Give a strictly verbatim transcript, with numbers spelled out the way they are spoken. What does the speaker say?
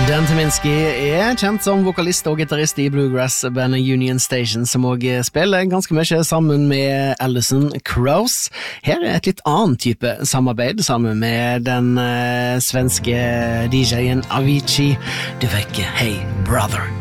Dan Tyminski er kjent som vokalist og gitarrist i bluegrass-bandet Union Station, som også spiller ganske mye sammen med Alison Krauss. Her er et litt annen type samarbeid sammen med den uh, svenske D J-en Avicii. Du vekker Hey Brother.